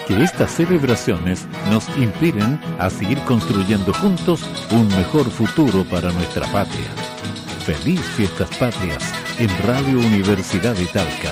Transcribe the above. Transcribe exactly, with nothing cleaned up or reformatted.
Que estas celebraciones nos inspiren a seguir construyendo juntos un mejor futuro para nuestra patria. Feliz Fiestas Patrias en Radio Universidad de Talca.